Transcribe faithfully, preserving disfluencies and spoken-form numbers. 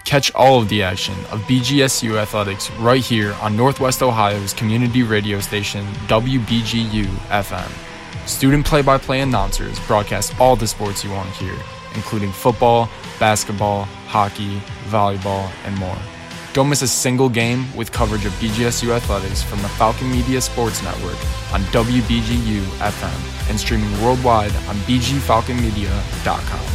Catch all of the action of B G S U athletics right here on Northwest Ohio's community radio station W B G U F M. Student play-by-play announcers broadcast all the sports you want to hear, including football, basketball, hockey, volleyball, and more. Don't miss a single game with coverage of B G S U athletics from the Falcon Media Sports Network on W B G U F M and streaming worldwide on b g falcon media dot com.